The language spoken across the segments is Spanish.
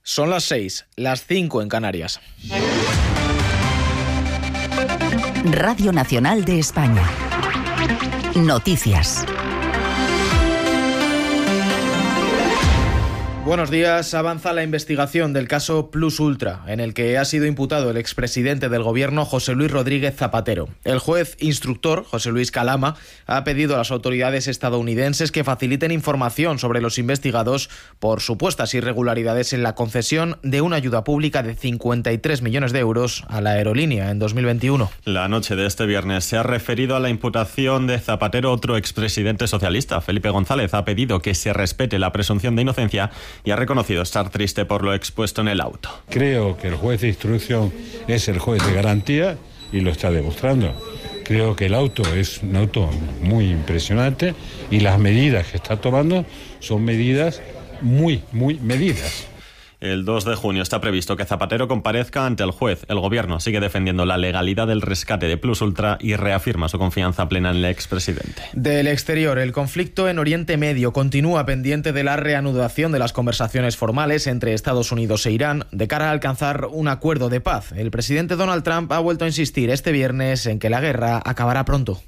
Son las 6, las 5 en Canarias. Radio Nacional de España. Noticias. Buenos días. Avanza la investigación del caso Plus Ultra, en el que ha sido imputado el expresidente del gobierno José Luis Rodríguez Zapatero. El juez instructor, José Luis Calama, ha pedido a las autoridades estadounidenses que faciliten información sobre los investigados por supuestas irregularidades en la concesión de una ayuda pública de 53 millones de euros a la aerolínea en 2021. La noche de este viernes se ha referido a la imputación de Zapatero. Otro expresidente socialista, Felipe González, ha pedido que se respete la presunción de inocencia y ha reconocido estar triste por lo expuesto en el auto. Creo que el juez de instrucción es el juez de garantía y lo está demostrando. Creo que el auto es un auto muy impresionante y las medidas que está tomando son medidas muy medidas. El 2 de junio está previsto que Zapatero comparezca ante el juez. El gobierno sigue defendiendo la legalidad del rescate de Plus Ultra y reafirma su confianza plena en el expresidente. Del exterior, el conflicto en Oriente Medio continúa pendiente de la reanudación de las conversaciones formales entre Estados Unidos e Irán de cara a alcanzar un acuerdo de paz. El presidente Donald Trump ha vuelto a insistir este viernes en que la guerra acabará pronto.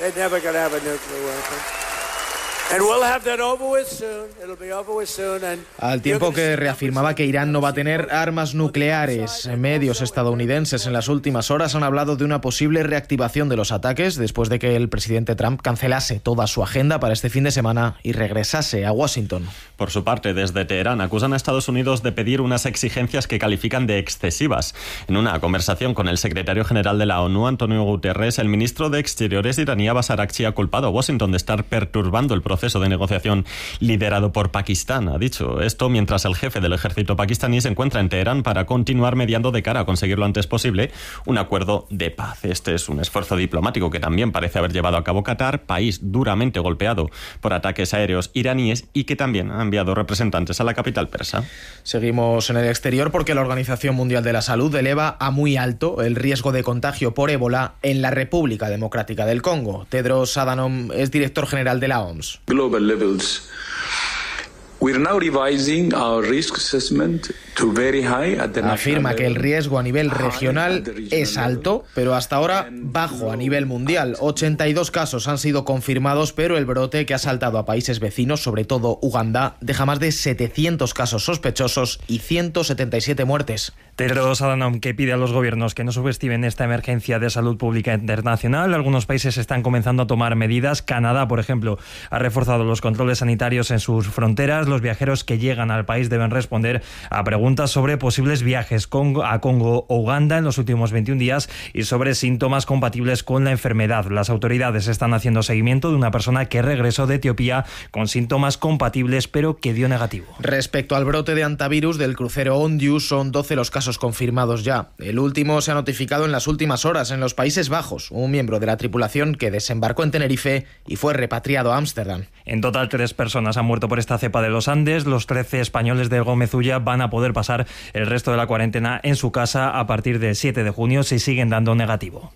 Al tiempo que reafirmaba que Irán no va a tener armas nucleares. Medios estadounidenses en las últimas horas han hablado de una posible reactivación de los ataques después de que el presidente Trump cancelase toda su agenda para este fin de semana y regresase a Washington. Por su parte, desde Teherán acusan a Estados Unidos de pedir unas exigencias que califican de excesivas. En una conversación con el secretario general de la ONU, Antonio Guterres, el ministro de Exteriores iraní Abbas Araghchi ha culpado a Washington de estar perturbando el proceso de negociación liderado por Pakistán. Ha dicho esto mientras el jefe del ejército pakistaní se encuentra en Teherán para continuar mediando de cara a conseguir lo antes posible un acuerdo de paz. Este es un esfuerzo diplomático que también parece haber llevado a cabo Qatar, país duramente golpeado por ataques aéreos iraníes y que también ha enviado representantes a la capital persa. Seguimos en el exterior porque la Organización Mundial de la Salud eleva a muy alto el riesgo de contagio por ébola en la República Democrática del Congo. Tedros Adhanom es director general de la OMS. Global levels. We're now revising our risk assessment to very high at the Afirma que el riesgo a nivel regional es alto, pero hasta ahora bajo a nivel mundial. 82 casos han sido confirmados, pero el brote que ha saltado a países vecinos, sobre todo Uganda, deja más de 700 casos sospechosos y 177 muertes. Tedros Adhanom, que pide a los gobiernos que no subestimen esta emergencia de salud pública internacional. Algunos países están comenzando a tomar medidas. Canadá, por ejemplo, ha reforzado los controles sanitarios en sus fronteras. Los viajeros que llegan al país deben responder a preguntas sobre posibles viajes a Congo o Uganda en los últimos 21 días y sobre síntomas compatibles con la enfermedad. Las autoridades están haciendo seguimiento de una persona que regresó de Etiopía con síntomas compatibles pero que dio negativo. Respecto al brote de hantavirus del crucero Ondius, son 12 los casos confirmados ya. El último se ha notificado en las últimas horas en los Países Bajos. Un miembro de la tripulación que desembarcó en Tenerife y fue repatriado a Ámsterdam. En total, 3 personas han muerto por esta cepa de los Andes. Los 13 españoles del Gómez Ulla van a poder pasar el resto de la cuarentena en su casa a partir del 7 de junio si siguen dando negativo.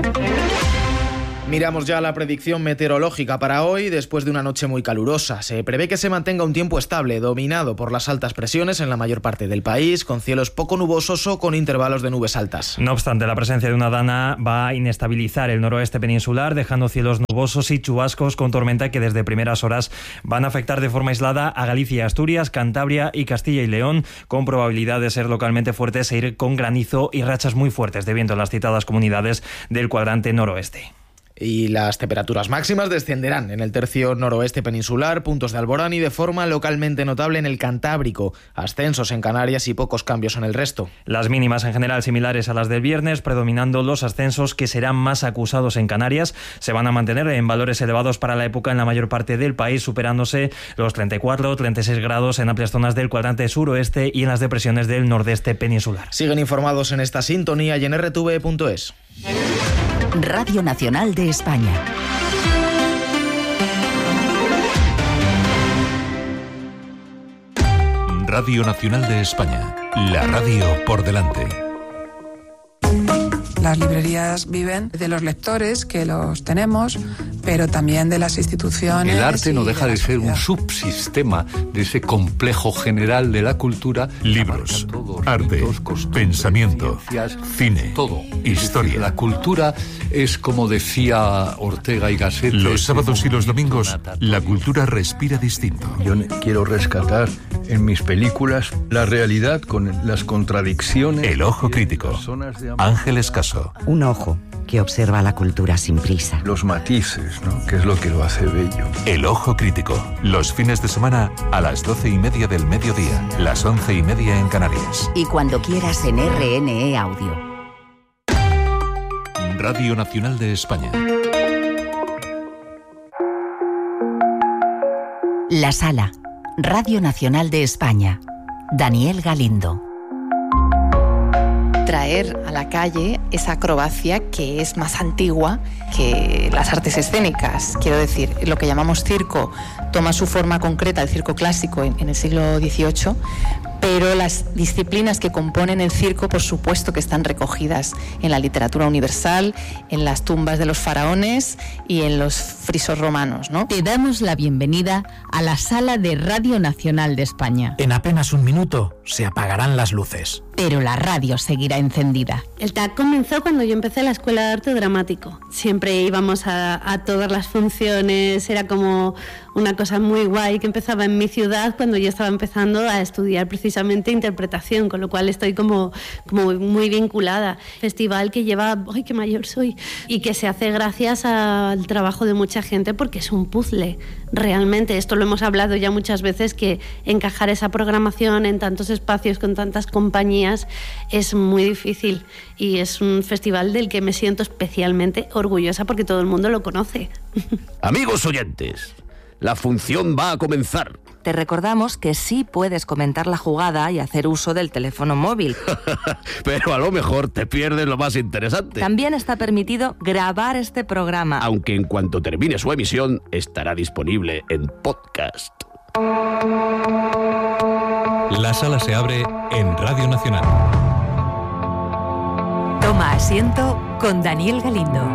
Miramos ya la predicción meteorológica para hoy. Después de una noche muy calurosa, se prevé que se mantenga un tiempo estable, dominado por las altas presiones en la mayor parte del país, con cielos poco nubosos o con intervalos de nubes altas. No obstante, la presencia de una dana va a inestabilizar el noroeste peninsular, dejando cielos nubosos y chubascos con tormenta que desde primeras horas van a afectar de forma aislada a Galicia, Asturias, Cantabria y Castilla y León, con probabilidad de ser localmente fuertes e ir con granizo y rachas muy fuertes de viento en las citadas comunidades del cuadrante noroeste. Y las temperaturas máximas descenderán en el tercio noroeste peninsular, puntos de Alborán y de forma localmente notable en el Cantábrico, ascensos en Canarias y pocos cambios en el resto. Las mínimas en general similares a las del viernes, predominando los ascensos que serán más acusados en Canarias. Se van a mantener en valores elevados para la época en la mayor parte del país, superándose los 34 o 36 grados en amplias zonas del cuadrante suroeste y en las depresiones del nordeste peninsular. Siguen informados en esta sintonía y en rtv.es. Radio Nacional de España. Radio Nacional de España. La radio por delante. Las librerías viven de los lectores que los tenemos, pero también de las instituciones. El arte no deja de ser sociedad. un subsistema de ese complejo general de la cultura. Libros, arte, pensamiento, cine, todo. historia. La cultura es, como decía Ortega y Gasset... Los sábados y los domingos, la cultura respira distinto. Yo quiero rescatar en mis películas la realidad con las contradicciones. El ojo crítico. Ángel Escaso. Un ojo que observa la cultura sin prisa. Los matices, ¿no? Que es lo que lo hace bello. El ojo crítico. Los fines de semana a las 12:30 del mediodía, las 11:30 en Canarias. Y cuando quieras en RNE Audio. Radio Nacional de España. La Sala, Radio Nacional de España. Daniel Galindo. Traer a la calle esa acrobacia que es más antigua que las artes escénicas. Quiero decir, lo que llamamos circo toma su forma concreta, el circo clásico, en el siglo XVIII, pero las disciplinas que componen el circo, por supuesto que están recogidas en la literatura universal, en las tumbas de los faraones y en los frisos romanos, ¿no? Te damos la bienvenida a la Sala de Radio Nacional de España. En apenas un minuto se apagarán las luces. Pero la radio seguirá encendida. El TAC comenzó cuando yo empecé la Escuela de Arte Dramático. Siempre íbamos a todas las funciones, era como una cosa muy guay que empezaba en mi ciudad cuando yo estaba empezando a estudiar precisamente interpretación, con lo cual estoy como muy vinculada. Festival que lleva, ¡ay, qué mayor soy! Y que se hace gracias al trabajo de mucha gente porque es un puzzle. Realmente, esto lo hemos hablado ya muchas veces, que encajar esa programación en tantos espacios con tantas compañías es muy difícil, y es un festival del que me siento especialmente orgullosa porque todo el mundo lo conoce. Amigos oyentes, la función va a comenzar. Te recordamos que sí puedes comentar la jugada y hacer uso del teléfono móvil. Pero a lo mejor te pierdes lo más interesante. También está permitido grabar este programa. Aunque en cuanto termine su emisión, estará disponible en podcast. La sala se abre en Radio Nacional. Toma asiento con Daniel Galindo.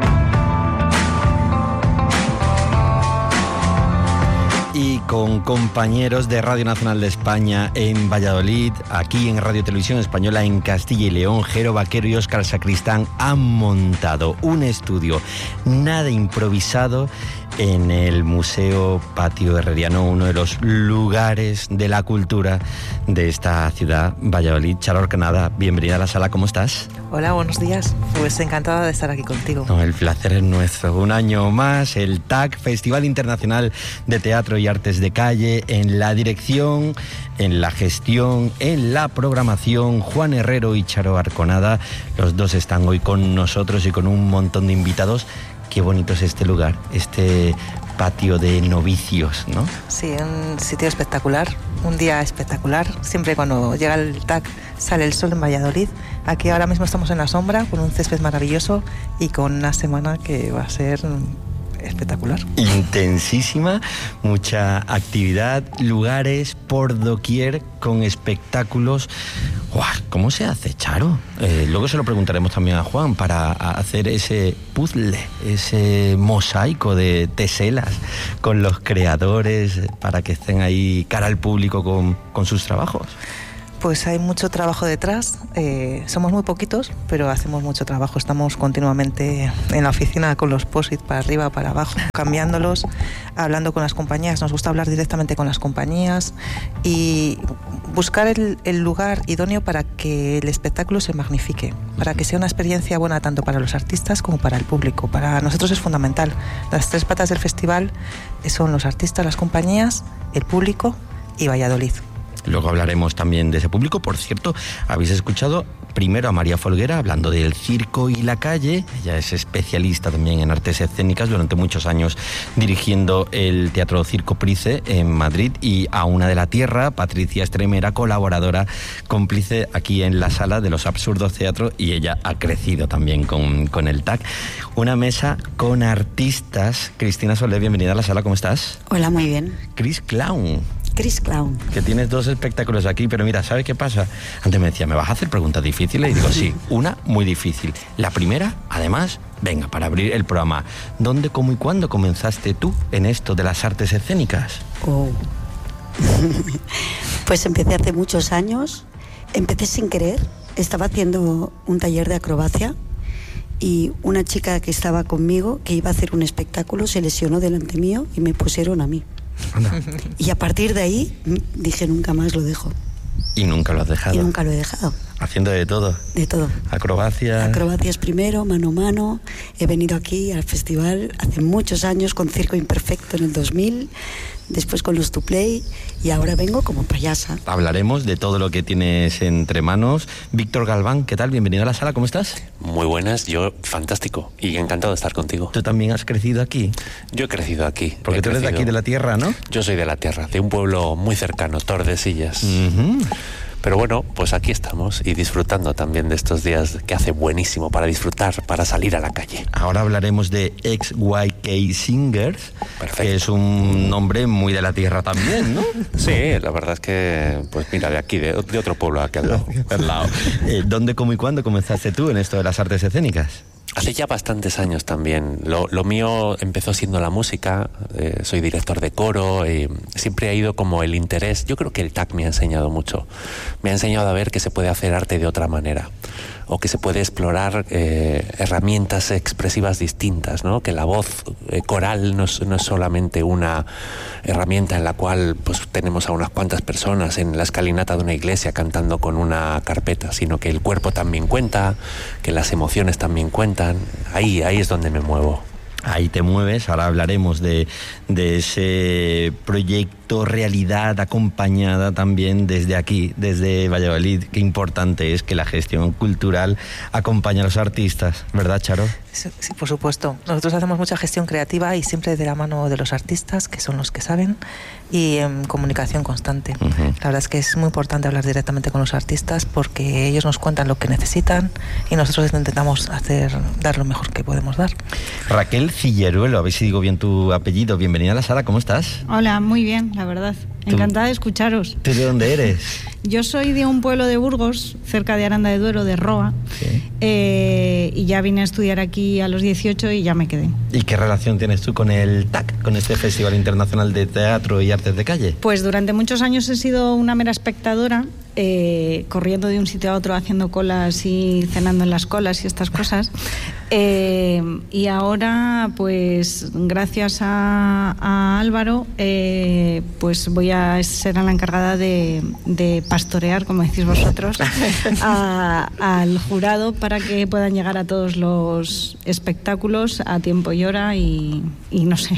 Y con compañeros de Radio Nacional de España en Valladolid, aquí en Radio Televisión Española en Castilla y León, Jero Vaquero y Óscar Sacristán han montado un estudio nada improvisado en el Museo Patio Herreriano, uno de los lugares de la cultura de esta ciudad, Valladolid. Charo Arcanada, bienvenida a la sala, ¿cómo estás? Hola, buenos días. Pues encantada de estar aquí contigo. No, el placer es nuestro. Un año más, el TAC, Festival Internacional de Teatro y Artes de Calle, en la dirección, en la gestión, en la programación, Juan Herrero y Charo Arconada. Los dos están hoy con nosotros y con un montón de invitados. Qué bonito es este lugar, este patio de novicios, ¿no? Sí, un sitio espectacular, un día espectacular. Siempre cuando llega el TAC sale el sol en Valladolid. Aquí ahora mismo estamos en la sombra con un césped maravilloso y con una semana que va a ser espectacular. Intensísima, mucha actividad, lugares por doquier con espectáculos. ¡Guau! ¿Cómo se hace, Charo? Luego se lo preguntaremos también a Juan para hacer ese puzzle, ese mosaico de teselas con los creadores para que estén ahí cara al público con sus trabajos. Pues hay mucho trabajo detrás, somos muy poquitos, pero hacemos mucho trabajo. Estamos continuamente en la oficina con los post-it para arriba, para abajo, cambiándolos, hablando con las compañías. Nos gusta hablar directamente con las compañías y buscar el lugar idóneo para que el espectáculo se magnifique, para que sea una experiencia buena tanto para los artistas como para el público. Para nosotros es fundamental. Las tres patas del festival son los artistas, las compañías, el público y Valladolid. Luego hablaremos también de ese público. Por cierto, habéis escuchado primero a María Folguera hablando del circo y la calle. Ella es especialista también en artes escénicas, durante muchos años dirigiendo el Teatro Circo Price en Madrid, y a una de la tierra, Patricia Estremera, colaboradora, cómplice aquí en la sala de los Absurdos Teatro, y ella ha crecido también con el TAC. Una mesa con artistas. Cristina Soler, bienvenida a la sala, ¿cómo estás? Hola, muy bien. Chris Clown. Chris Clown. Que tienes dos espectáculos aquí, pero mira, ¿sabes qué pasa? Antes me decía, ¿me vas a hacer preguntas difíciles? Y digo, sí, una muy difícil. La primera, además, Venga, para abrir el programa, ¿dónde, cómo y cuándo comenzaste tú en esto de las artes escénicas? Pues empecé hace muchos años, empecé sin querer, estaba haciendo un taller de acrobacia y una chica que estaba conmigo, que iba a hacer un espectáculo, se lesionó delante mío y me pusieron a mí. Y a partir de ahí dije, nunca más lo dejo. ¿Y nunca lo has dejado? Y nunca lo he dejado. Haciendo de todo. De todo. Acrobacias. Acrobacias primero, mano a mano. He venido aquí al festival hace muchos años con Circo Imperfecto en el 2000, después con los To Play y ahora vengo como payasa. Hablaremos de todo lo que tienes entre manos. Víctor Galván, ¿qué tal? Bienvenido a la sala, ¿cómo estás? Muy buenas, yo fantástico y encantado de estar contigo. ¿Tú también has crecido aquí? Yo he crecido aquí. Porque tú eres de aquí, de la tierra, ¿no? Yo soy de la tierra, de un pueblo muy cercano, Tordesillas. Pero bueno, pues aquí estamos y disfrutando también de estos días que hace buenísimo para disfrutar, para salir a la calle. Ahora hablaremos de XYK Singers, que es un nombre muy de la tierra también, ¿no? Sí, la verdad es que, pues mira, de aquí, de otro pueblo aquí al lado. ¿Dónde, cómo y cuándo comenzaste tú en esto de las artes escénicas? Hace ya bastantes años también. Lo mío empezó siendo la música, soy director de coro, siempre ha ido como el interés. Yo creo que el TAC me ha enseñado mucho. Me ha enseñado a ver que se puede hacer arte de otra manera, o que se puede explorar herramientas expresivas distintas, ¿no? Que la voz coral no es solamente una herramienta en la cual pues tenemos a unas cuantas personas en la escalinata de una iglesia cantando con una carpeta, sino que el cuerpo también cuenta, que las emociones también cuentan. Ahí es donde me muevo. Ahí te mueves. Ahora hablaremos de ese proyecto realidad acompañada también desde aquí, desde Valladolid. Qué importante es que la gestión cultural acompañe a los artistas, ¿verdad, Charo? Sí, por supuesto. Nosotros hacemos mucha gestión creativa y siempre de la mano de los artistas, que son los que saben, y en comunicación constante. La verdad es que es muy importante hablar directamente con los artistas porque ellos nos cuentan lo que necesitan y nosotros intentamos dar lo mejor que podemos dar. Raquel Cilleruelo, a ver si digo bien tu apellido. Bienvenida a la sala, ¿cómo estás? Hola, muy bien, la verdad. Encantada de escucharos. ¿Tú de dónde eres? Yo soy de un pueblo de Burgos, cerca de Aranda de Duero, de Roa, y ya vine a estudiar aquí a los 18 y ya me quedé. ¿Y qué relación tienes tú con el TAC, con este Festival Internacional de Teatro y Artes de Calle? Pues durante muchos años he sido una mera espectadora, corriendo de un sitio a otro, haciendo colas y cenando en las colas y estas cosas. Y ahora, pues gracias a Álvaro, pues voy a ser la encargada de pastorear, como decís vosotros, al jurado para que puedan llegar a todos los espectáculos a tiempo y hora y no sé.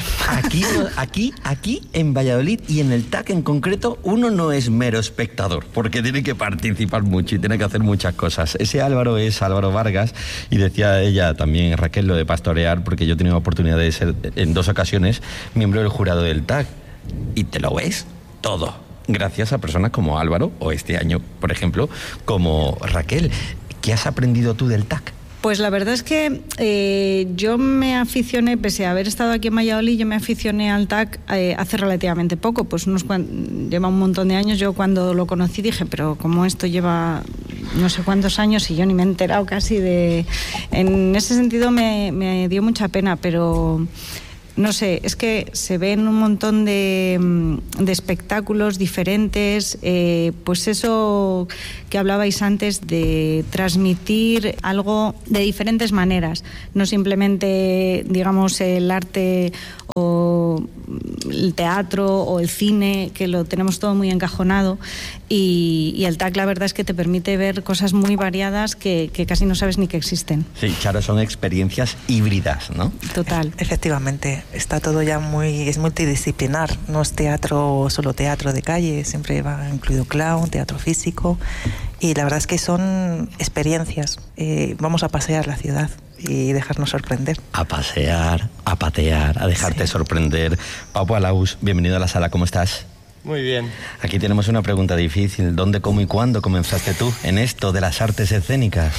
Aquí en Valladolid y en el TAC en concreto, uno no es mero espectador, porque tiene que participar mucho y tiene que hacer muchas cosas. Ese Álvaro es Álvaro Vargas, y decía ella también, Raquel, lo de pastorear, porque yo he tenido la oportunidad de ser en 2 ocasiones miembro del jurado del TAC, y te lo ves todo, gracias a personas como Álvaro, o este año, por ejemplo, como Raquel. ¿Qué has aprendido tú del TAC? Pues la verdad es que yo me aficioné, pese a haber estado aquí en Valladolid, yo me aficioné al TAC hace relativamente poco, pues lleva un montón de años. Yo cuando lo conocí dije, pero como esto lleva no sé cuántos años y yo ni me he enterado casi de... En ese sentido me dio mucha pena, pero... No sé, es que se ven un montón de espectáculos diferentes, pues eso que hablabais antes de transmitir algo de diferentes maneras, no simplemente, digamos, el arte o el teatro o el cine, que lo tenemos todo muy encajonado, y el TAC la verdad es que te permite ver cosas muy variadas que casi no sabes ni que existen. Sí, Charo, son experiencias híbridas, ¿no? Total. Efectivamente, está todo ya es multidisciplinar, no es solo teatro de calle, siempre va incluido clown, teatro físico, y la verdad es que son experiencias. Vamos a pasear la ciudad y dejarnos sorprender. A pasear, a patear, a dejarte sorprender. Papo Alaus, bienvenido a la sala, ¿cómo estás? Muy bien. Aquí tenemos una pregunta difícil. ¿Dónde, cómo y cuándo comenzaste tú en esto de las artes escénicas?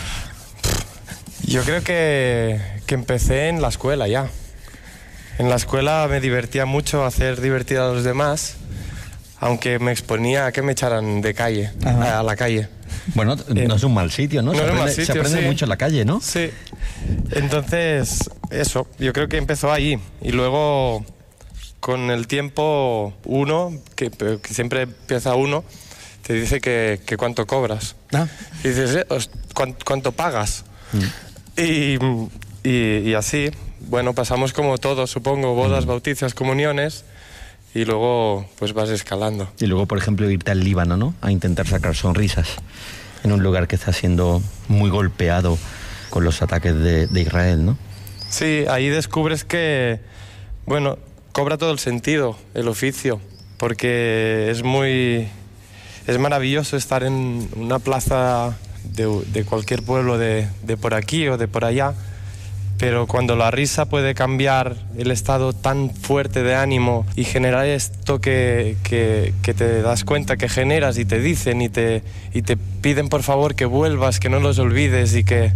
Yo creo que empecé en la escuela ya. En la escuela me divertía mucho hacer divertir a los demás, aunque me exponía a que me echaran de calle, a la calle. Bueno, no es un mal sitio, ¿no? No es un mal sitio, se aprende mucho en la calle, ¿no? Sí. Entonces, eso, yo creo que empezó ahí. Y luego, con el tiempo, que siempre empieza uno, te dice que cuánto cobras. Y dices, ¿cuánto pagas? Y así, bueno, pasamos como todos, supongo, bodas, bautizos, comuniones, y luego pues vas escalando. Y luego, por ejemplo, irte al Líbano, ¿no? A intentar sacar sonrisas en un lugar que está siendo muy golpeado con los ataques de Israel, ¿no? Sí, ahí descubres que, bueno, cobra todo el sentido el oficio, porque es maravilloso estar en una plaza de cualquier pueblo de por aquí o de por allá, pero cuando la risa puede cambiar el estado tan fuerte de ánimo y generar esto que te das cuenta que generas y te dicen y te piden por favor que vuelvas, que no los olvides y que...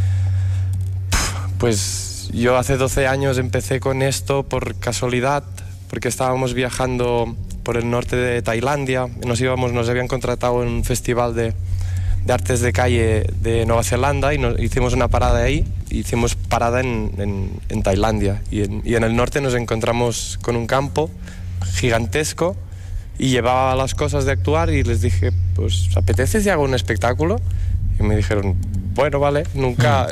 Pues yo hace 12 años empecé con esto por casualidad, porque estábamos viajando por el norte de Tailandia, nos habían contratado en un festival de artes de calle de Nueva Zelanda y hicimos una parada ahí, hicimos parada en Tailandia y en el norte nos encontramos con un campo gigantesco y llevaba las cosas de actuar y les dije, pues ¿apetece si hago un espectáculo? Y me dijeron, bueno, vale, nunca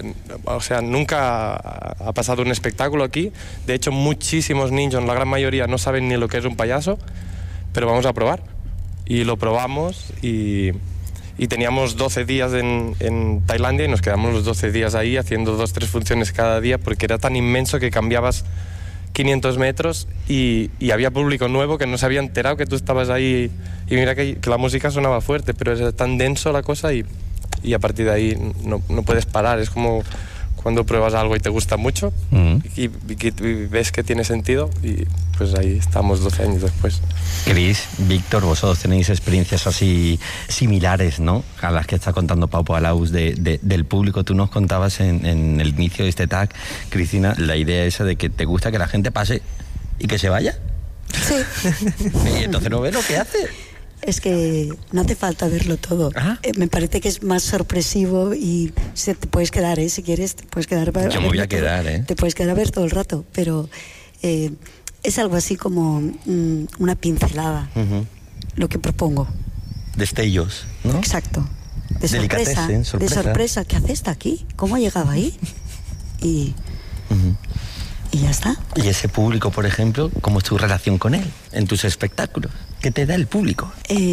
ha pasado un espectáculo aquí, de hecho muchísimos niños, la gran mayoría no saben ni lo que es un payaso, pero vamos a probar. Y lo probamos y teníamos 12 días en Tailandia y nos quedamos los 12 días ahí haciendo 2-3 funciones cada día porque era tan inmenso que cambiabas 500 metros y había público nuevo que no se había enterado que tú estabas ahí y mira que la música sonaba fuerte, pero es tan denso la cosa y a partir de ahí no puedes parar. Es como cuando pruebas algo y te gusta mucho y ves que tiene sentido y pues ahí estamos 12 años después. Cris, Víctor, vosotros tenéis experiencias así similares, ¿no? A las que está contando Pau Palaus del público. Tú nos contabas en el inicio de este tag, Cristina, la idea esa de que te gusta que la gente pase y que se vaya. Sí. Y entonces no ves lo que hace. Es que no hace falta verlo todo. Me parece que es más sorpresivo y te puedes quedar, si quieres, te puedes quedar. Yo me voy a quedar, Te puedes quedar a ver todo el rato, pero es algo así como una pincelada, lo que propongo. Destellos, ¿no? Exacto. De sorpresa. ¿Qué hace esta aquí? ¿Cómo ha llegado ahí? Y ya está. Y ese público, por ejemplo, ¿cómo es tu relación con él en tus espectáculos? ¿Qué te da el público?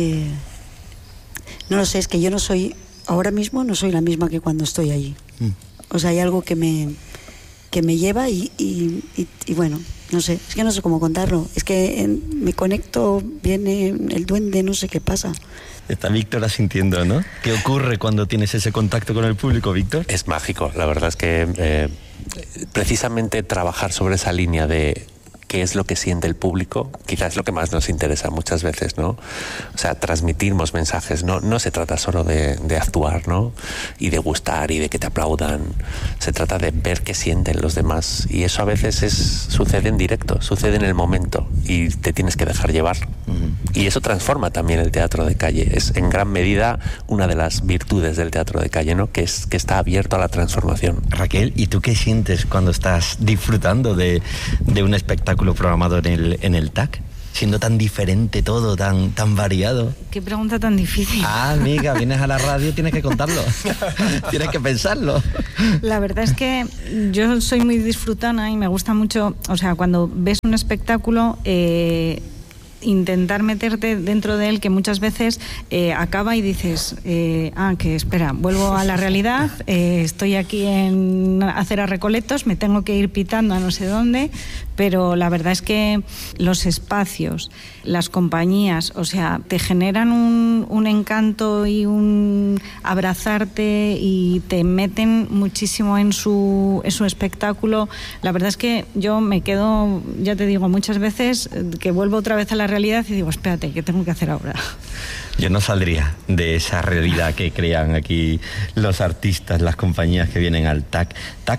No lo sé, es que yo ahora mismo no soy la misma que cuando estoy allí. O sea, hay algo que me lleva y bueno, no sé, es que no sé cómo contarlo. Es que me conecto, viene el duende, no sé qué pasa. Está Víctor asintiendo, ¿no? ¿Qué ocurre cuando tienes ese contacto con el público, Víctor? Es mágico, la verdad es que precisamente trabajar sobre esa línea de qué es lo que siente el público, quizás es lo que más nos interesa muchas veces, ¿no? O sea, transmitimos mensajes, no se trata solo de actuar, ¿no? Y de gustar y de que te aplaudan, se trata de ver qué sienten los demás y eso a veces sucede en directo, sucede en el momento y te tienes que dejar llevar. Y eso transforma también el teatro de calle, es en gran medida una de las virtudes del teatro de calle, ¿no? Que está abierto a la transformación. Raquel, ¿y tú qué sientes cuando estás disfrutando de un espectáculo programado en el TAC? Siendo tan diferente todo, tan variado. Qué pregunta tan difícil. Amiga, vienes a la radio, tienes que contarlo. Tienes que pensarlo. La verdad es que yo soy muy disfrutona y me gusta mucho, o sea, cuando ves un espectáculo, intentar meterte dentro de él, que muchas veces acaba y dices, que espera, vuelvo a la realidad, estoy aquí en hacer a Recoletos, me tengo que ir pitando a no sé dónde, pero la verdad es que los espacios, las compañías, o sea, te generan un encanto y un abrazarte y te meten muchísimo en su espectáculo. La verdad es que yo me quedo, ya te digo, muchas veces que vuelvo otra vez a la realidad y digo, espérate, ¿qué tengo que hacer ahora? Yo no saldría de esa realidad que crean aquí los artistas, las compañías que vienen al TAC.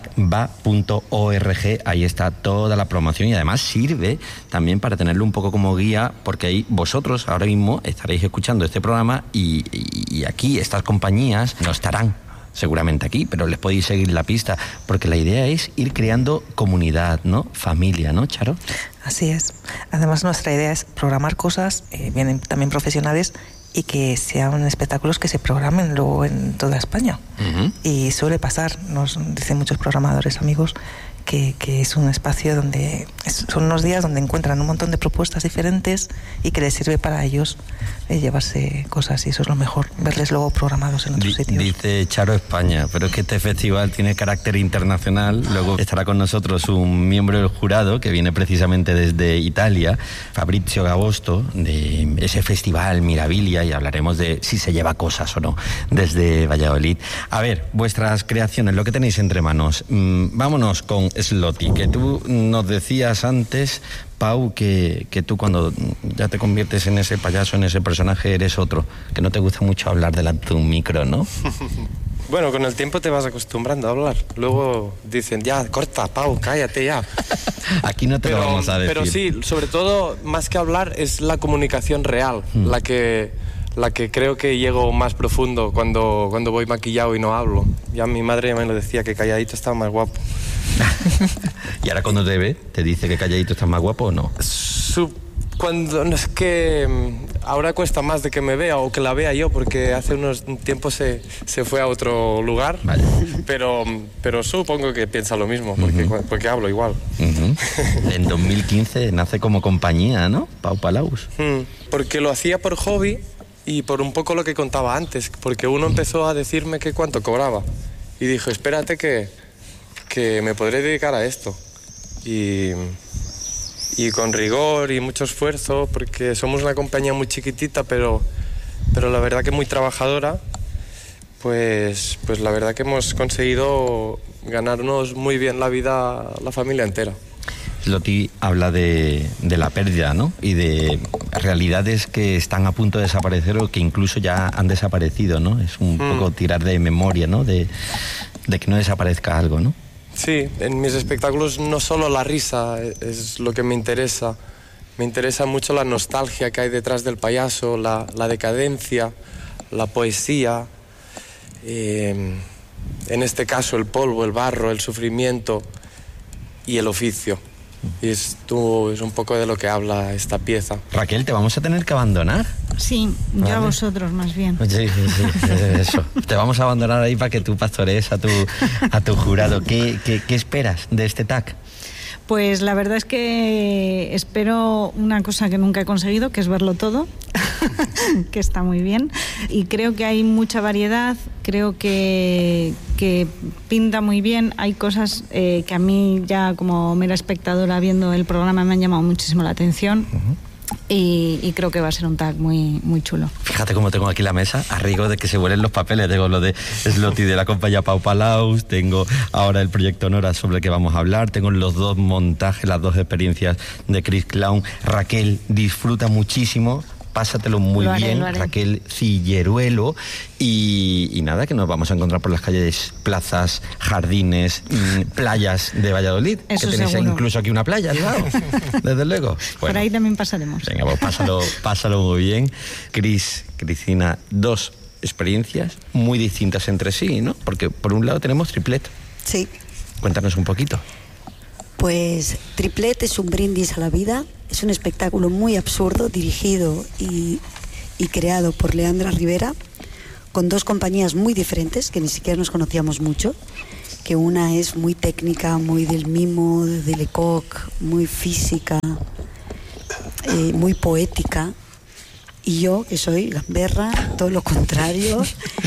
tacva.org, ahí está toda la promoción y además sirve también para tenerlo un poco como guía, porque ahí vosotros ahora mismo estaréis escuchando este programa y aquí estas compañías no estarán seguramente aquí, pero les podéis seguir la pista, porque la idea es ir creando comunidad, ¿no? Familia, ¿no, Charo? Así es. Además, nuestra idea es programar cosas, vienen también profesionales, y que sean espectáculos que se programen luego en toda España. Y suele pasar, nos dicen muchos programadores amigos, que es un espacio donde son unos días donde encuentran un montón de propuestas diferentes y que les sirve para ellos llevarse cosas, y eso es lo mejor, verles luego programados en otros sitios. Dice Charo España, pero es que este festival tiene carácter internacional. Luego estará con nosotros un miembro del jurado que viene precisamente desde Italia, Fabrizio Gabosto, de ese festival Mirabilia, y hablaremos de si se lleva cosas o no desde Valladolid. A ver, vuestras creaciones, lo que tenéis entre manos. Vámonos con Slotty, que tú nos decías antes, Pau, que tú cuando ya te conviertes en ese payaso, en ese personaje, eres otro, que no te gusta mucho hablar delante de un micro, ¿no? Bueno, con el tiempo te vas acostumbrando a hablar. Luego dicen, ya, corta, Pau, cállate ya. Aquí no te lo vamos a decir. Pero sí, sobre todo, más que hablar, es la comunicación real, la que creo que llego más profundo cuando voy maquillado y no hablo. Ya mi madre me lo decía, que calladito estaba más guapo. ¿Y ahora cuando te ve, te dice que calladito estás más guapo o no? Cuando no es que ahora cuesta más de que me vea o que la vea yo, porque hace unos tiempos se fue a otro lugar. Vale. Pero supongo que piensa lo mismo, porque hablo igual. En 2015 nace como compañía, ¿no? Pau Palaus. Porque lo hacía por hobby y por un poco lo que contaba antes, porque uno empezó a decirme que cuánto cobraba y dijo, espérate que me podré dedicar a esto, y con rigor y mucho esfuerzo, porque somos una compañía muy chiquitita, pero la verdad que muy trabajadora, pues la verdad que hemos conseguido ganarnos muy bien la vida la familia entera. Slotty habla de la pérdida, ¿no? Y de realidades que están a punto de desaparecer o que incluso ya han desaparecido, ¿no? Es un poco tirar de memoria, ¿no? De que no desaparezca algo, ¿no? Sí, en mis espectáculos no solo la risa es lo que me interesa. Me interesa mucho la nostalgia que hay detrás del payaso, la decadencia, la poesía. En este caso el polvo, el barro, el sufrimiento y el oficio. Y esto es un poco de lo que habla esta pieza. Raquel, ¿te vamos a tener que abandonar? Sí, yo a vosotros más bien. Sí, eso. Te vamos a abandonar ahí para que tú pastorees a tu jurado. ¿Qué esperas de este TAC? Pues la verdad es que espero una cosa que nunca he conseguido, que es verlo todo, que está muy bien. Y creo que hay mucha variedad, creo que pinta muy bien. Hay cosas que a mí ya como mera espectadora viendo el programa me han llamado muchísimo la atención. Y creo que va a ser un tag muy, muy chulo. Fíjate cómo tengo aquí la mesa, a riesgo de que se vuelen los papeles. Tengo lo de Slotty de la compañía Pau Palaus, tengo ahora el proyecto Nora sobre el que vamos a hablar, tengo los dos montajes, las dos experiencias de Chris Clown. Raquel disfruta muchísimo, pásatelo muy bien, Raquel Cilleruelo, y nada, que nos vamos a encontrar por las calles, plazas, jardines, playas de Valladolid. Eso que tenéis seguro. Incluso aquí una playa al lado, desde luego. Bueno, por ahí también pasaremos. Venga, pues pásalo muy bien. Cristina, dos experiencias muy distintas entre sí, ¿no? Porque por un lado tenemos Triplet. Sí. Cuéntanos un poquito. Pues Triplet es un brindis a la vida, es un espectáculo muy absurdo, dirigido y creado por Leandra Rivera, con dos compañías muy diferentes, que ni siquiera nos conocíamos mucho, que una es muy técnica, muy del mimo, de Lecoq, muy física, muy poética, y yo, que soy gamberra, todo lo contrario,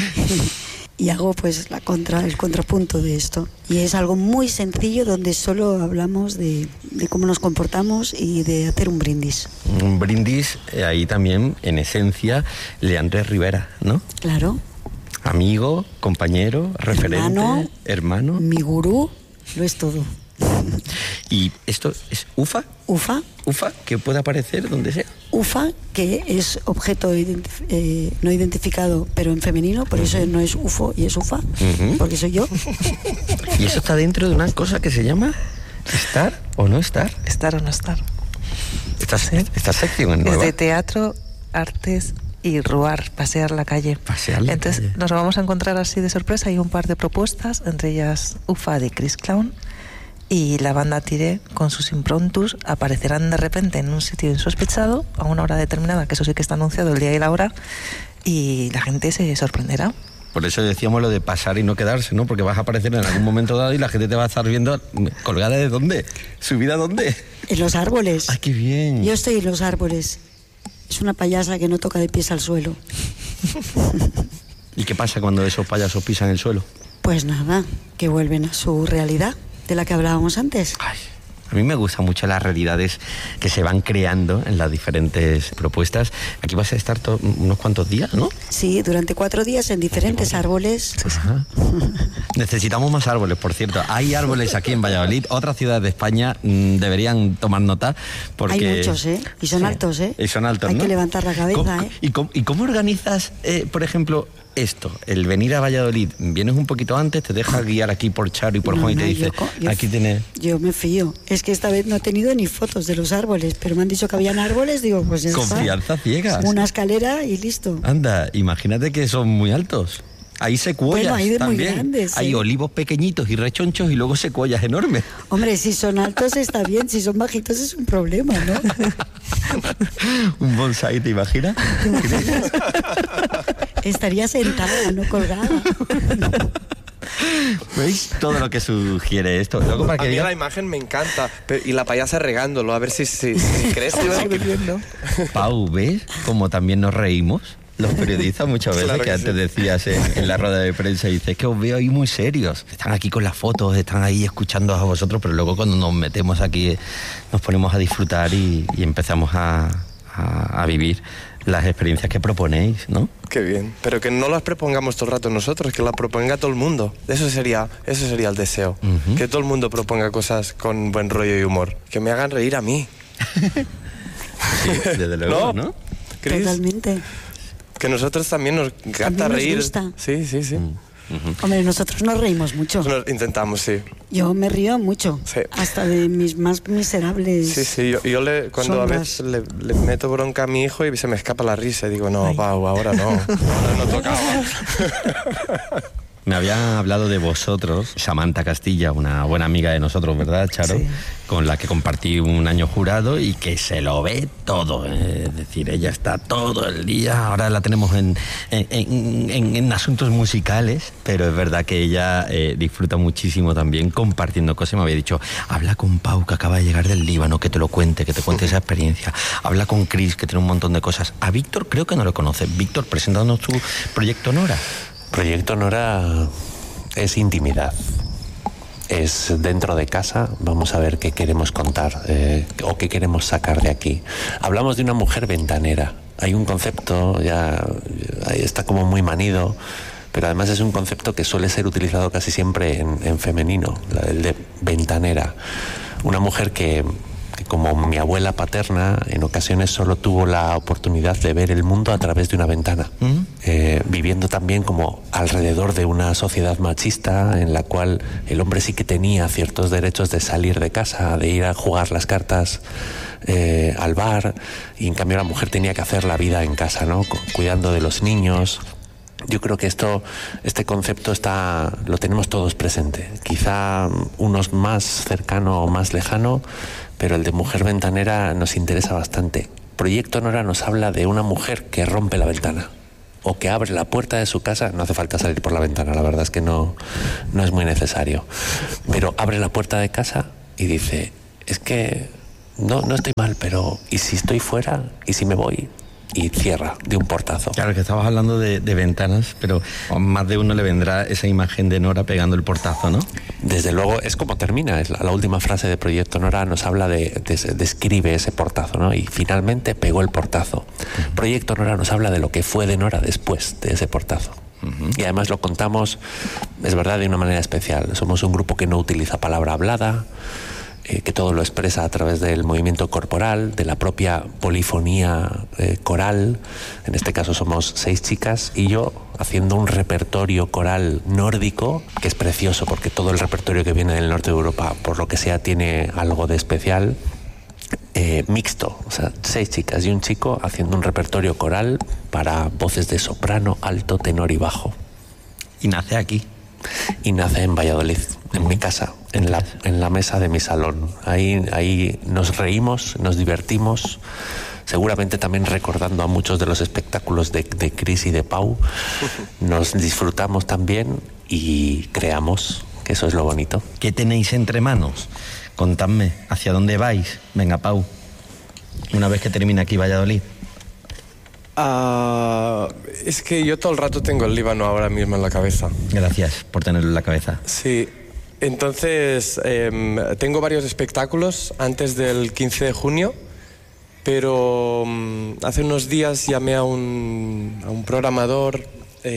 y hago pues el contrapunto de esto. Y es algo muy sencillo donde solo hablamos de cómo nos comportamos y de hacer un brindis. Un brindis, ahí también, en esencia, Leandra Rivera, ¿no? Claro. Amigo, compañero, referente, hermano. Mi gurú, lo es todo. ¿Y esto es UFA? UFA. UFA, que puede aparecer donde sea. UFA, que es objeto no identificado, pero en femenino, por eso no es UFO y es UFA, porque soy yo. ¿Y eso está dentro de una cosa que se llama estar o no estar? Estar o no estar. Esta sección es nueva. Es de teatro, artes y ruar, pasear la calle. Entonces nos vamos a encontrar así de sorpresa. Hay un par de propuestas, entre ellas UFA de Chris Clown y la banda Tiré con sus improntus aparecerán de repente en un sitio insospechado a una hora determinada, que eso sí que está anunciado el día y la hora, y la gente se sorprenderá. Por eso decíamos lo de pasar y no quedarse, ¿no? Porque vas a aparecer en algún momento dado y la gente te va a estar viendo colgada ¿de dónde? ¿Subida dónde? En los árboles. ¡Ah, qué bien! Yo estoy en los árboles. Es una payasa que no toca de pies al suelo. ¿Y qué pasa cuando esos payasos pisan el suelo? Pues nada, que vuelven a su realidad, de la que hablábamos antes. Ay, a mí me gustan mucho las realidades que se van creando en las diferentes propuestas. Aquí vas a estar unos cuantos días, ¿no? Sí, durante 4 días en diferentes árboles. Ajá. Necesitamos más árboles, por cierto. Hay árboles aquí en Valladolid. Otras ciudades de España deberían tomar nota porque... Hay muchos, ¿eh? Y son altos, ¿eh? Y son altos, Hay ¿no? que levantar la cabeza, ¿eh? ¿Y cómo organizas, por ejemplo, esto? El venir a Valladolid. Vienes un poquito antes, te dejas guiar aquí por Charo y por Juan y te dice, aquí tienes... Yo me fío. Es que esta vez no he tenido ni fotos de los árboles, pero me han dicho que habían árboles, digo, pues ya está. Confianza ciega. Una escalera y listo. Anda, imagínate que son muy altos. Hay secuoyas, bueno, hay de también. Muy grandes, hay olivos pequeñitos y rechonchos y luego secuoyas enormes. Hombre, si son altos está bien, si son bajitos es un problema, ¿no? Un bonsái, ¿te imaginas? Estaría sentada, no colgada. ¿Veis todo lo que sugiere esto? Luego para que a mí diga... la imagen me encanta. Y la payasa regándolo, a ver si crees. Pau, ¿ves cómo también nos reímos? Los periodistas muchas veces, claro que antes decías en la rueda de prensa, dices que os veo ahí muy serios. Están aquí con las fotos, están ahí escuchando a vosotros, pero luego cuando nos metemos aquí nos ponemos a disfrutar y empezamos a vivir las experiencias que proponéis, ¿no? Qué bien. Pero que no las propongamos todo el rato nosotros, que las proponga todo el mundo. Eso sería el deseo. Que todo el mundo proponga cosas con buen rollo y humor. Que me hagan reír a mí. Sí, desde luego, ¿no? ¿Chris? Totalmente. Que nosotros también nos encanta reír. Nos gusta. Sí. Hombre, nosotros nos reímos mucho. Intentamos, sí. Yo me río mucho, sí. Hasta de mis más miserables. Sí, yo cuando a veces le meto bronca a mi hijo y se me escapa la risa y digo, no, Pau, ahora no tocaba. Me había hablado de vosotros, Samantha Castilla, una buena amiga de nosotros, ¿verdad, Charo? Sí. Con la que compartí un año jurado y que se lo ve todo. Es decir, ella está todo el día, ahora la tenemos en asuntos musicales, pero es verdad que ella disfruta muchísimo también compartiendo cosas. Me había dicho, habla con Pau, que acaba de llegar del Líbano, que te cuente esa experiencia. Habla con Chris, que tiene un montón de cosas. A Víctor creo que no lo conoces. Víctor, preséntanos tu proyecto Nora. Proyecto Nora es intimidad, es dentro de casa. Vamos a ver qué queremos contar o qué queremos sacar de aquí. Hablamos de una mujer ventanera. Hay un concepto, ya está como muy manido, pero además es un concepto que suele ser utilizado casi siempre en femenino, el de ventanera. Una mujer que como mi abuela paterna, en ocasiones solo tuvo la oportunidad de ver el mundo a través de una ventana, viviendo también como alrededor de una sociedad machista en la cual el hombre sí que tenía ciertos derechos de salir de casa, de ir a jugar las cartas al bar, y en cambio la mujer tenía que hacer la vida en casa, ¿no? Cuidando de los niños. Yo creo que este concepto lo tenemos todos presente, quizá unos más cercano o más lejano, pero el de mujer ventanera nos interesa bastante. Proyecto Nora nos habla de una mujer que rompe la ventana o que abre la puerta de su casa. No hace falta salir por la ventana, la verdad es que no es muy necesario, pero abre la puerta de casa y dice, es que no estoy mal, pero ¿y si estoy fuera? ¿Y si me voy? Y cierra de un portazo. Claro, que estabas hablando de ventanas, pero a más de uno le vendrá esa imagen de Nora pegando el portazo, ¿no? Desde luego, es como termina, es la última frase de Proyecto Nora, nos habla describe ese portazo, ¿no? Y finalmente pegó el portazo. Proyecto Nora nos habla de lo que fue de Nora después de ese portazo. Y además lo contamos, es verdad, de una manera especial. Somos un grupo que no utiliza palabra hablada, que todo lo expresa a través del movimiento corporal, de la propia polifonía coral. En este caso somos 6 chicas y yo, haciendo un repertorio coral nórdico, que es precioso porque todo el repertorio que viene del norte de Europa, por lo que sea, tiene algo de especial. Mixto, o sea, 6 chicas y un chico haciendo un repertorio coral para voces de soprano, alto, tenor y bajo. Y nace aquí. Y nace en Valladolid, en mi casa, en la mesa de mi salón. Ahí nos reímos, nos divertimos, seguramente también recordando a muchos de los espectáculos de Cris y de Pau. Nos disfrutamos también y creamos, que eso es lo bonito. ¿Qué tenéis entre manos? Contadme, ¿hacia dónde vais? Venga, Pau, una vez que termine aquí Valladolid. Es que yo todo el rato tengo el Líbano ahora mismo en la cabeza. Gracias por tenerlo en la cabeza. Sí, entonces tengo varios espectáculos antes del 15 de junio, pero hace unos días llamé a un programador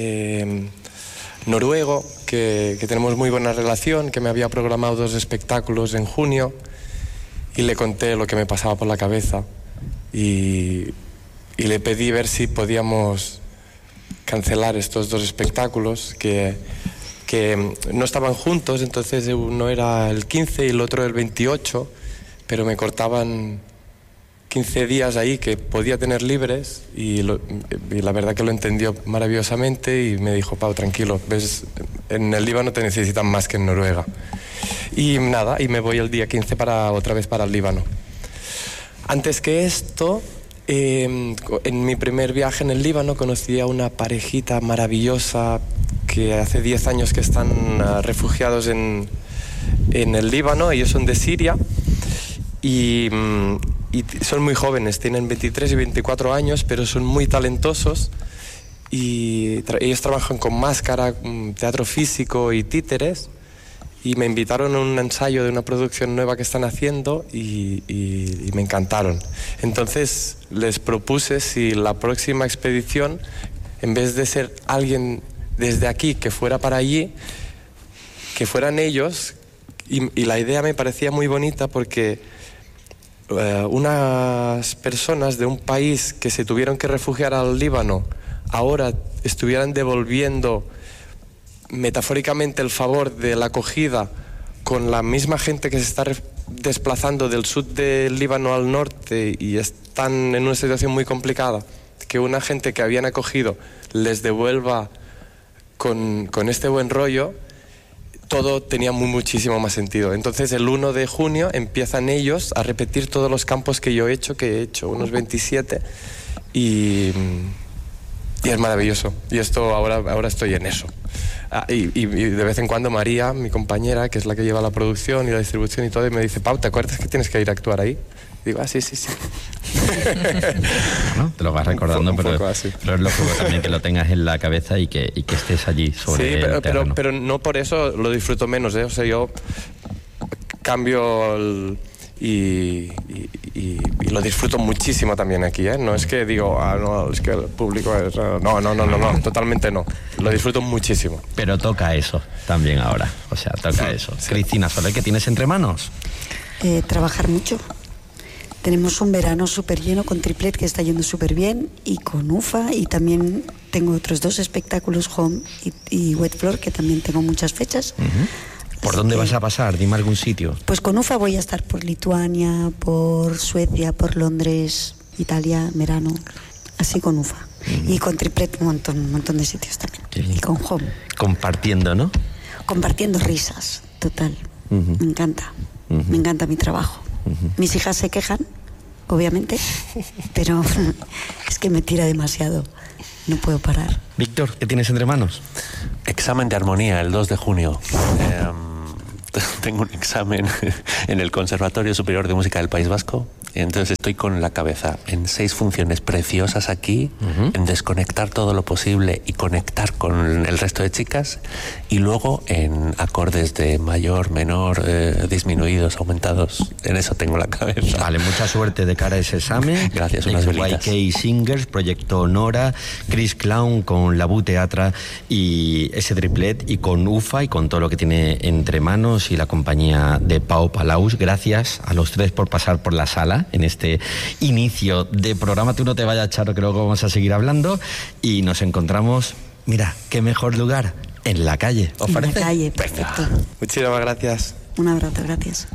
noruego que tenemos muy buena relación, que me había programado 2 espectáculos en junio, y le conté lo que me pasaba por la cabeza y le pedí ver si podíamos cancelar estos 2 espectáculos que no estaban juntos. Entonces uno era el 15 y el otro el 28, pero me cortaban 15 días ahí que podía tener libres, y la verdad que lo entendió maravillosamente y me dijo: Pau, tranquilo, ves, en el Líbano te necesitan más que en Noruega. Y nada, y me voy el día 15 otra vez para el Líbano. Antes que esto, en mi primer viaje en el Líbano conocí a una parejita maravillosa que hace 10 años que están refugiados en el Líbano. Ellos son de Siria y son muy jóvenes, tienen 23 y 24 años, pero son muy talentosos y ellos trabajan con máscara, teatro físico y títeres, y me invitaron a un ensayo de una producción nueva que están haciendo y me encantaron. Entonces les propuse si la próxima expedición, en vez de ser alguien desde aquí que fuera para allí, que fueran ellos, y la idea me parecía muy bonita porque unas personas de un país que se tuvieron que refugiar al Líbano ahora estuvieran devolviendo metafóricamente el favor de la acogida con la misma gente que se está desplazando del sur del Líbano al norte y están en una situación muy complicada, que una gente que habían acogido les devuelva con este buen rollo. Todo tenía muchísimo más sentido. Entonces el 1 de junio empiezan ellos a repetir todos los campos que yo he hecho, unos 27, y es maravilloso. Y esto ahora estoy en eso. Y de vez en cuando María, mi compañera, que es la que lleva la producción y la distribución y todo, y me dice: Pau, ¿te acuerdas que tienes que ir a actuar ahí? Y digo: sí. Bueno, te lo vas recordando, pero es lógico también que lo tengas en la cabeza y que estés allí sobre el terreno. Pero no por eso lo disfruto menos, ¿eh? O sea, yo cambio y lo disfruto muchísimo también aquí, ¿eh? No es que digo, no, es que el público es... No, totalmente no. Lo disfruto muchísimo. Pero toca eso también ahora, o sea, toca eso. Sí. Cristina Soler, ¿qué tienes entre manos? Trabajar mucho. Tenemos un verano súper lleno con Triplet, que está yendo súper bien, y con UFA, y también tengo otros 2 espectáculos, Home y Wet Floor, que también tengo muchas fechas. ¿Por dónde vas a pasar? Dime algún sitio. Pues con UFA voy a estar por Lituania, por Suecia, por Londres, Italia, verano, así con UFA. Y con Triplet un montón de sitios también. Y con Home. Compartiendo, ¿no? Compartiendo risas, total. Me encanta. Me encanta mi trabajo. Mis hijas se quejan, obviamente, pero es que me tira demasiado. No puedo parar. Víctor, ¿qué tienes entre manos? Examen de armonía, el 2 de junio. Tengo un examen en el Conservatorio Superior de Música del País Vasco Entonces estoy con la cabeza en 6 funciones preciosas aquí, en desconectar todo lo posible y conectar con el resto de chicas, y luego en acordes de mayor, menor, disminuidos, aumentados. En eso tengo la cabeza. Vale, mucha suerte de cara a ese examen. Gracias, unas velitas. YK Singers, Proyecto Nora, Chris Clown con La Bu Teatra y ese triplet, y con UFA y con todo lo que tiene entre manos, y la compañía de Pau Palaus. Gracias a los 3 por pasar por la sala en este inicio de programa. Tú no te vayas, Charo, creo que vamos a seguir hablando y nos encontramos, mira, qué mejor lugar, en la calle. ¿Os parece? En la calle, perfecto. Muchísimas gracias. Un abrazo, gracias.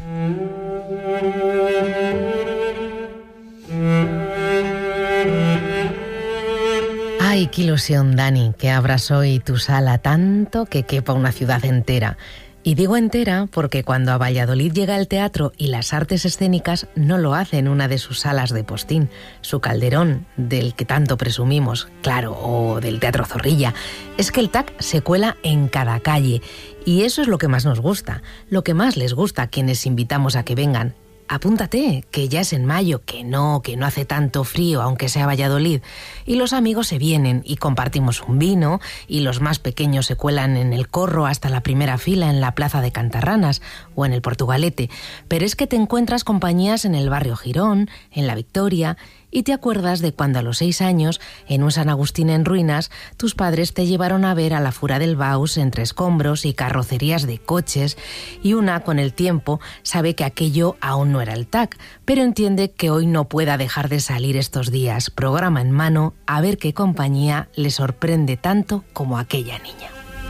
Ay, qué ilusión, Dani, que abras hoy tu sala tanto que quepa una ciudad entera. Y digo entera porque cuando a Valladolid llega el teatro y las artes escénicas, no lo hace en una de sus salas de postín, su Calderón, del que tanto presumimos, claro, o del Teatro Zorrilla. Es que el TAC se cuela en cada calle, y eso es lo que más nos gusta, lo que más les gusta a quienes invitamos a que vengan. Apúntate, que ya es en mayo, que no hace tanto frío, aunque sea Valladolid. Y los amigos se vienen y compartimos un vino, y los más pequeños se cuelan en el corro hasta la primera fila en la Plaza de Cantarranas o en el Portugalete. Pero es que te encuentras compañías en el barrio Girón, en la Victoria, y te acuerdas de cuando a los 6 años, en un San Agustín en ruinas, tus padres te llevaron a ver a la Fura del Baus entre escombros y carrocerías de coches, y una, con el tiempo, sabe que aquello aún no era el TAC, pero entiende que hoy no pueda dejar de salir estos días, programa en mano, a ver qué compañía le sorprende tanto como aquella niña.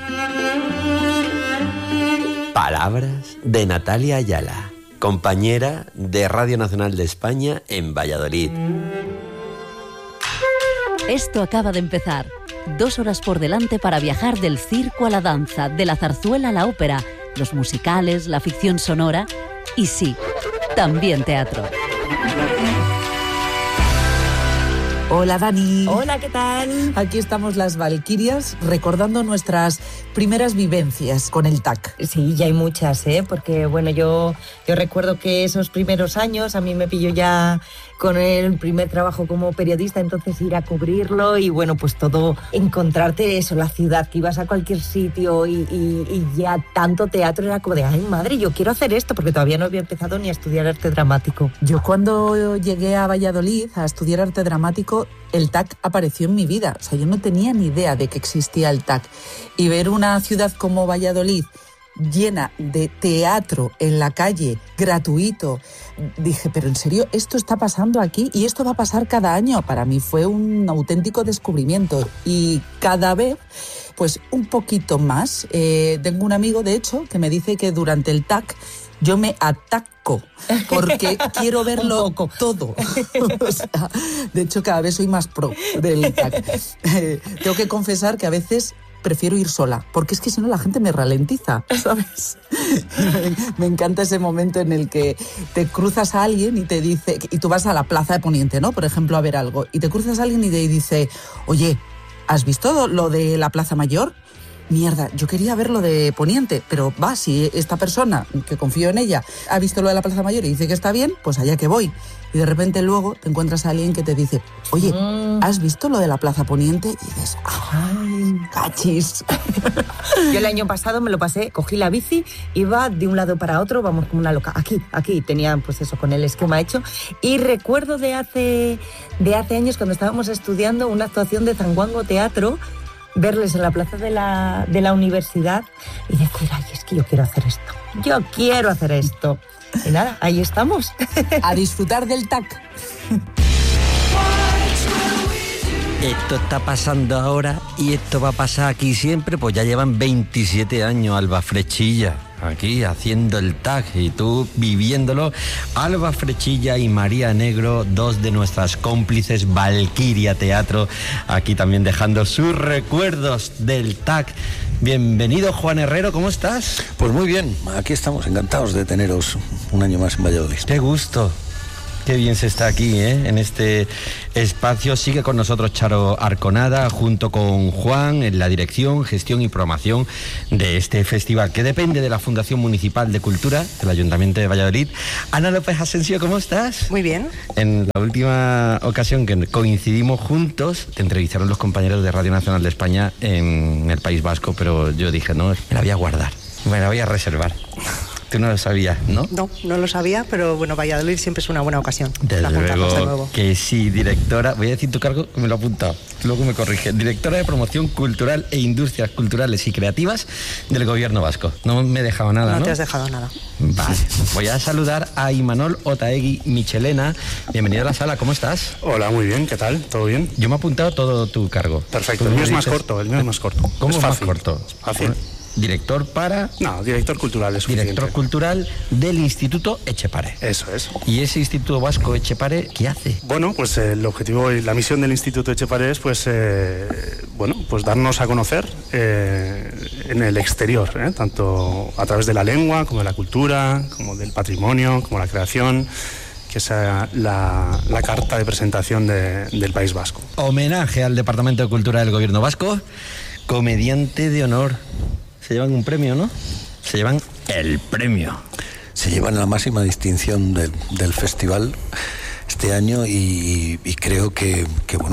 Palabras de Natalia Ayala, compañera de Radio Nacional de España en Valladolid. Esto acaba de empezar. 2 horas por delante para viajar del circo a la danza, de la zarzuela a la ópera, los musicales, la ficción sonora y sí, también teatro. Hola, Dani. Hola, ¿qué tal? Aquí estamos las Valquirias recordando nuestras primeras vivencias con el TAC. Sí, ya hay muchas, porque bueno, yo recuerdo que esos primeros años a mí me pilló ya con el primer trabajo como periodista, entonces ir a cubrirlo y bueno, pues todo, encontrarte eso, la ciudad, que ibas a cualquier sitio y ya tanto teatro, era como de, ay madre, yo quiero hacer esto, porque todavía no había empezado ni a estudiar arte dramático. Yo cuando llegué a Valladolid a estudiar arte dramático, el TAC apareció en mi vida. O sea, yo no tenía ni idea de que existía el TAC. Y ver una ciudad como Valladolid llena de teatro en la calle, gratuito, dije, pero en serio, ¿esto está pasando aquí? Y esto va a pasar cada año. Para mí fue un auténtico descubrimiento. Y cada vez, pues un poquito más. Tengo un amigo, de hecho, que me dice que durante el TAC yo me ataco porque quiero verlo todo. O sea, de hecho, cada vez soy más pro del TAC. Tengo que confesar que a veces prefiero ir sola, porque es que si no la gente me ralentiza, ¿sabes? Me encanta ese momento en el que te cruzas a alguien y te dice, y tú vas a la Plaza de Poniente, ¿no? Por ejemplo, a ver algo, y te cruzas a alguien y te dice, oye, ¿has visto lo de la Plaza Mayor? Mierda, yo quería ver lo de Poniente, pero va, si esta persona, que confío en ella, ha visto lo de la Plaza Mayor y dice que está bien, pues allá que voy. Y de repente luego te encuentras a alguien que te dice, oye, ¿has visto lo de la Plaza Poniente? Y dices, ¡ay, cachis! Yo el año pasado me lo pasé, cogí la bici, iba de un lado para otro, vamos como una loca. Aquí, tenía pues eso, con el esquema hecho. Y recuerdo de hace años, cuando estábamos estudiando una actuación de Zanguango Teatro, verles en la plaza de la universidad y decir, ay, es que yo quiero hacer esto. Y nada, ahí estamos. A disfrutar del TAC. Esto está pasando ahora y esto va a pasar aquí siempre, pues ya llevan 27 años Alba Frechilla aquí haciendo el TAC y tú viviéndolo. Alba Frechilla y María Negro, 2 de nuestras cómplices, Valquiria Teatro, aquí también dejando sus recuerdos del TAC. Bienvenido, Juan Herrero, ¿cómo estás? Pues muy bien, aquí estamos, encantados de teneros un año más en Valladolid. Qué gusto. Qué bien se está aquí, en este espacio. Sigue con nosotros Charo Arconada, junto con Juan, en la dirección, gestión y programación de este festival, que depende de la Fundación Municipal de Cultura del Ayuntamiento de Valladolid. Ana López Asensio, ¿cómo estás? Muy bien. En la última ocasión que coincidimos juntos, te entrevistaron los compañeros de Radio Nacional de España en el País Vasco, pero yo dije, no, me la voy a guardar, me la voy a reservar. Tú no lo sabías, ¿no? No, no lo sabía, pero bueno, Valladolid siempre es una buena ocasión. Desde luego que sí, directora, voy a decir tu cargo, me lo he apuntado, luego me corrige, directora de Promoción Cultural e Industrias Culturales y Creativas del Gobierno Vasco. No me he dejado nada, ¿no? No te has dejado nada. Vale, voy a saludar a Imanol Otaegui Michelena. Bienvenido a la sala, ¿cómo estás? Hola, muy bien, ¿qué tal? ¿Todo bien? Yo me he apuntado todo tu cargo. Perfecto, el mío es más corto, ¿Cómo es más corto? Fácil. ¿Director para...? No, director cultural es suficiente. Director cultural del Instituto Etxepare. Eso es. ¿Y ese Instituto Vasco Etxepare qué hace? Bueno, pues el objetivo y la misión del Instituto Etxepare es pues darnos a conocer en el exterior, tanto a través de la lengua, como de la cultura, como del patrimonio, como la creación, que es la carta de presentación del País Vasco. Homenaje al Departamento de Cultura del Gobierno Vasco, comediante de honor. Se llevan un premio, ¿no? Se llevan el premio. Se llevan la máxima distinción del festival este año y creo que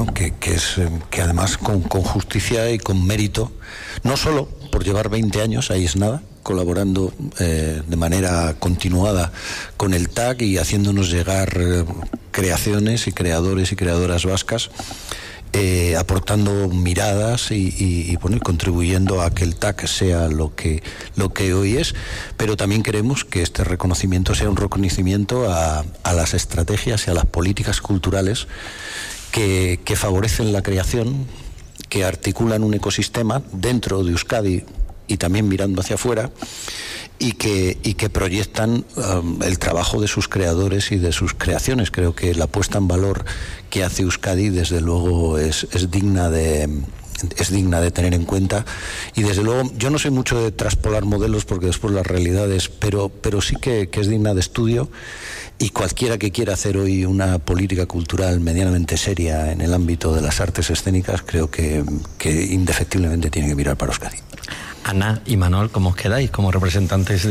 además con justicia y con mérito, no solo por llevar 20 años, ahí es nada, colaborando de manera continuada con el TAC y haciéndonos llegar creaciones y creadores y creadoras vascas, aportando miradas y contribuyendo a que el TAC sea lo que hoy es, pero también queremos que este reconocimiento sea un reconocimiento a las estrategias y a las políticas culturales que favorecen la creación, que articulan un ecosistema dentro de Euskadi y también mirando hacia afuera, y que proyectan el trabajo de sus creadores y de sus creaciones. Creo que la puesta en valor que hace Euskadi desde luego es digna de tener en cuenta, y desde luego yo no soy mucho de traspolar modelos porque después las realidades, pero sí que es digna de estudio, y cualquiera que quiera hacer hoy una política cultural medianamente seria en el ámbito de las artes escénicas, creo que indefectiblemente tiene que mirar para Euskadi. Ana y Manol, ¿cómo os quedáis como representantes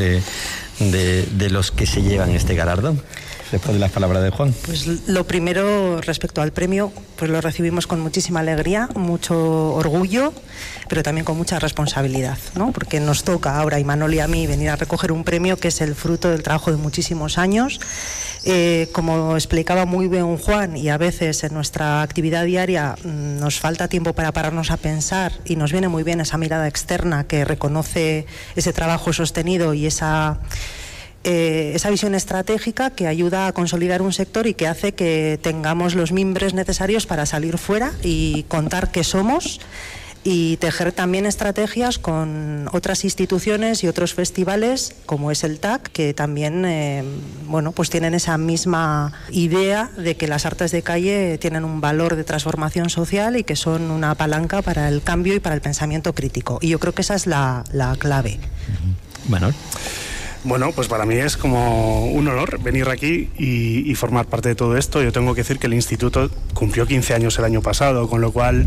de los que se llevan este galardón? Después de las palabras de Juan. Pues lo primero, respecto al premio, pues lo recibimos con muchísima alegría, mucho orgullo, pero también con mucha responsabilidad, ¿no? Porque nos toca ahora, a Imanol y a mí, venir a recoger un premio que es el fruto del trabajo de muchísimos años. Como explicaba muy bien Juan, y a veces en nuestra actividad diaria nos falta tiempo para pararnos a pensar, y nos viene muy bien esa mirada externa que reconoce ese trabajo sostenido y esa visión estratégica que ayuda a consolidar un sector y que hace que tengamos los mimbres necesarios para salir fuera y contar qué somos, y tejer también estrategias con otras instituciones y otros festivales como es el TAC, que también pues tienen esa misma idea de que las artes de calle tienen un valor de transformación social y que son una palanca para el cambio y para el pensamiento crítico, y yo creo que esa es la clave. Bueno, pues para mí es como un honor venir aquí y formar parte de todo esto. Yo tengo que decir que el Instituto cumplió 15 años el año pasado, con lo cual,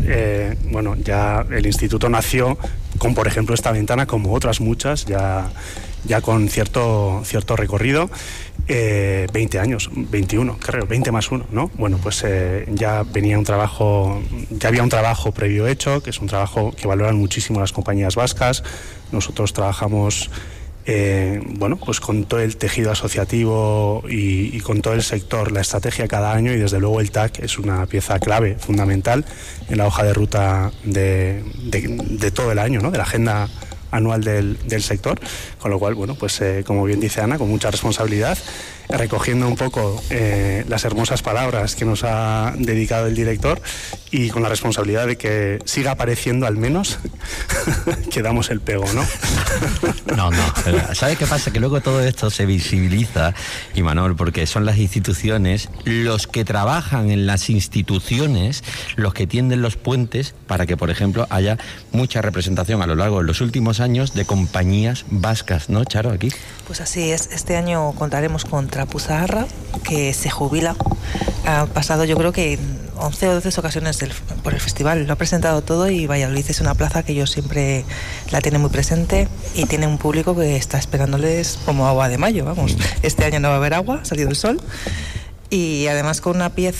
ya el Instituto nació con, por ejemplo, esta ventana, como otras muchas, ya con cierto recorrido. 20 años, 21, creo, 20 más 1, ¿no? Bueno, pues ya había un trabajo previo hecho, que es un trabajo que valoran muchísimo las compañías vascas. Nosotros trabajamos pues con todo el tejido asociativo y con todo el sector, la estrategia cada año, y desde luego el TAC es una pieza clave, fundamental en la hoja de ruta de todo el año, ¿no? De la agenda anual del sector, con lo cual, como bien dice Ana, con mucha responsabilidad, recogiendo un poco las hermosas palabras que nos ha dedicado el director, y con la responsabilidad de que siga apareciendo al menos que damos el pego, ¿no? No, ¿sabes qué pasa? Que luego todo esto se visibiliza, Imanol, porque son las instituciones, los que trabajan en las instituciones, los que tienden los puentes para que, por ejemplo, haya mucha representación a lo largo de los últimos años de compañías vascas, ¿no, Charo, aquí? Pues así es. Este año contaremos con Rapuzaharra, que se jubila. Ha pasado, yo creo que 11 o 12 ocasiones por el festival, lo ha presentado todo, y Valladolid es una plaza que ellos siempre la tienen muy presente y tiene un público que está esperándoles como agua de mayo, vamos. Este año no va a haber agua, ha salido el sol, y además con una pieza